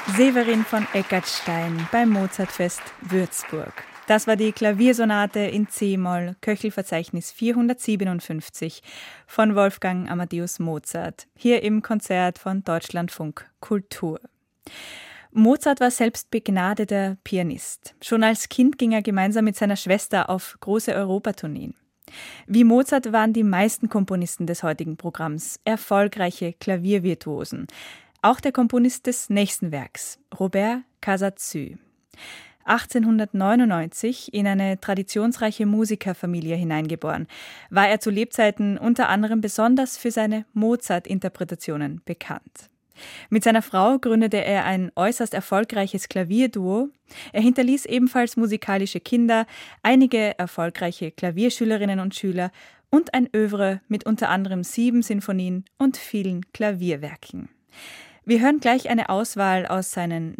Severin von Eckartstein beim Mozartfest Würzburg. Das war die Klaviersonate in C-Moll, Köchelverzeichnis 457 von Wolfgang Amadeus Mozart, hier im Konzert von Deutschlandfunk Kultur. Mozart war selbst begnadeter Pianist. Schon als Kind ging er gemeinsam mit seiner Schwester auf große Europatourneen. Wie Mozart waren die meisten Komponisten des heutigen Programms erfolgreiche Klaviervirtuosen. Auch der Komponist des nächsten Werks, Robert Casazu. 1899 in eine traditionsreiche Musikerfamilie hineingeboren, war er zu Lebzeiten unter anderem besonders für seine Mozart-Interpretationen bekannt. Mit seiner Frau gründete er ein äußerst erfolgreiches Klavierduo. Er hinterließ ebenfalls musikalische Kinder, einige erfolgreiche Klavierschülerinnen und Schüler und ein Œuvre mit unter anderem 7 Sinfonien und vielen Klavierwerken. Wir hören gleich eine Auswahl aus seinen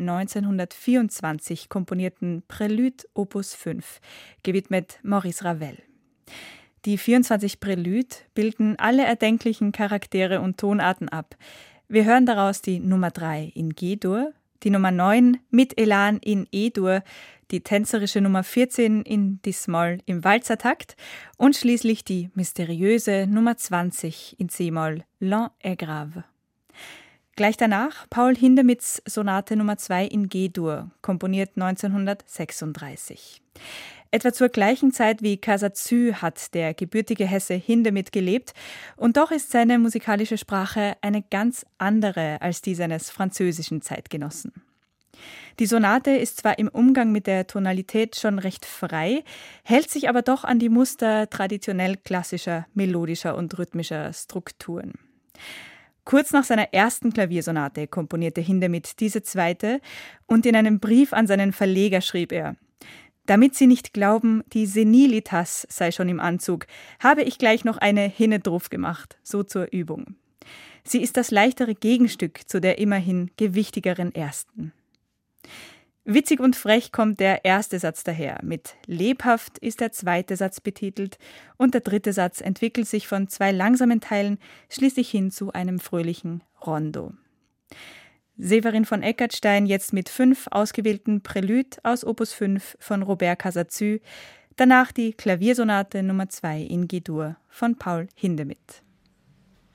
1924 komponierten Prélude Opus 5, gewidmet Maurice Ravel. Die 24 Prélude bilden alle erdenklichen Charaktere und Tonarten ab. Wir hören daraus die Nummer 3 in G-Dur, die Nummer 9 mit Elan in E-Dur, die tänzerische Nummer 14 in Dis-Moll im Walzertakt und schließlich die mysteriöse Nummer 20 in C-Moll, Lent et grave. Gleich danach Paul Hindemiths Sonate Nummer 2 in G-Dur, komponiert 1936. Etwa zur gleichen Zeit wie Casazu hat der gebürtige Hesse Hindemith gelebt und doch ist seine musikalische Sprache eine ganz andere als die seines französischen Zeitgenossen. Die Sonate ist zwar im Umgang mit der Tonalität schon recht frei, hält sich aber doch an die Muster traditionell klassischer, melodischer und rhythmischer Strukturen. Kurz nach seiner ersten Klaviersonate komponierte Hindemith diese zweite und in einem Brief an seinen Verleger schrieb er: Damit Sie nicht glauben, die Senilitas sei schon im Anzug, habe ich gleich noch eine hinne drauf gemacht, so zur Übung. Sie ist das leichtere Gegenstück zu der immerhin gewichtigeren ersten. Witzig und frech kommt der erste Satz daher. Mit lebhaft ist der zweite Satz betitelt und der dritte Satz entwickelt sich von 2 langsamen Teilen schließlich hin zu einem fröhlichen Rondo. Severin von Eckartstein jetzt mit 5 ausgewählten Prélude aus Opus 5 von Robert Casazu, danach die Klaviersonate Nummer 2 in G-Dur von Paul Hindemith.